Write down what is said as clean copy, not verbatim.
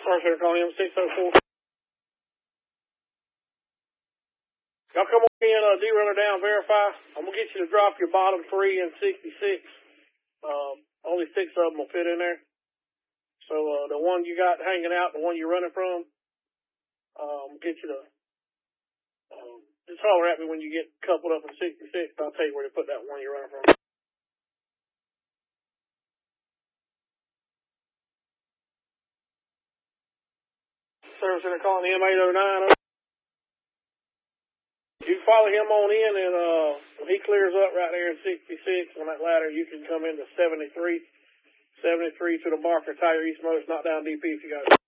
First, they're calling M604. Y'all come on in, D-Runner down, verify. I'm going to get you to drop your bottom 3 in 66. Only 6 of them will fit in there. So, the one you got hanging out, the one you're running from, get you to, just holler at me when you get coupled up in 66. I'll tell you where to put that one you're running from. Service center calling the M809. You follow him on in, and when he clears up right there in 66 on that ladder, you can come into 73 to the marker, tie your east most, knock down DP if you got it.